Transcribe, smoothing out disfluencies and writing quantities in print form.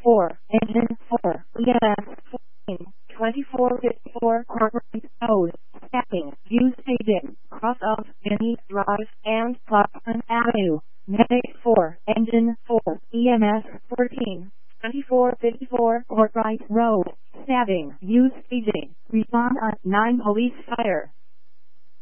4, Engine 4, EMS 14, 2454, Corporate Code, Staffing, Use Agent, Cross of Vinny Drive, and Putnam Avenue, Medic 4, Engine 4, EMS 14, 2454, Corporate Road, Staffing, Use Agent, Respond on 9 Police Fire.